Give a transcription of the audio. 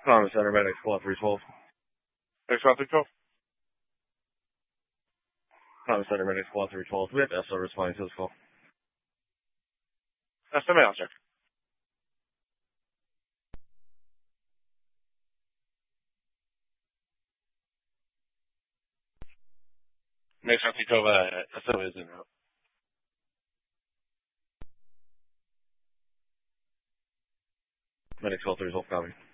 Common Center, Medic Squad 312. Next round 312. Common Center, Medic Squad 312. We have SO responding to this call. That's the mail check. Next round 312, SO is in route. Medic Squad 312, copy.